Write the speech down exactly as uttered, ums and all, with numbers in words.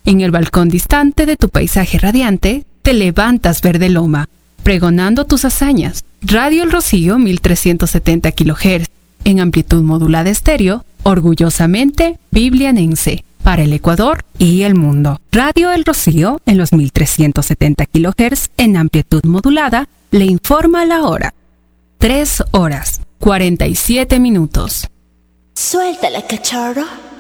En el balcón distante de tu paisaje radiante, te levantas verde loma, pregonando tus hazañas. Radio El Rocío mil trescientos setenta kilohertz, en amplitud modulada estéreo, orgullosamente biblianense, para el Ecuador y el mundo. Radio El Rocío, en los mil trescientos setenta kilohertz, en amplitud modulada, le informa la hora. tres horas, cuarenta y siete minutos. Suéltala, cachorro.